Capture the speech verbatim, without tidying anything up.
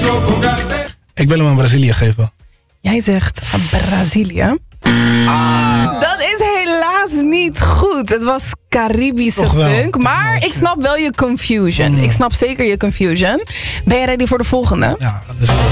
Ik wil hem aan Brazilië geven. Jij zegt Brazilië. Ah. Dat is helaas niet goed. Het was Caribische funk. Maar ik snap wel je confusion. Mm. Ik snap zeker je confusion. Ben je ready voor de volgende? Ja, dat is